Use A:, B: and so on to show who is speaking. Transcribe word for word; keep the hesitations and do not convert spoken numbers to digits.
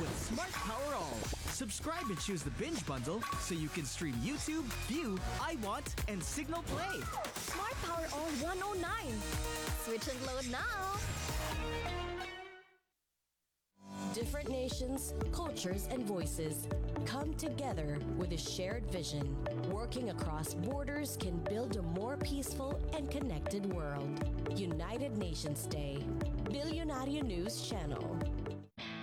A: with Smart Power All. Subscribe and choose the binge bundle so you can stream YouTube, View, I Want, and Signal Play.
B: Smart Power All one oh nine. Switch and load now. Different nations, cultures, and voices come together with a shared vision. Working across borders can build a more peaceful and connected world. United Nations Day. Billionaire News Channel.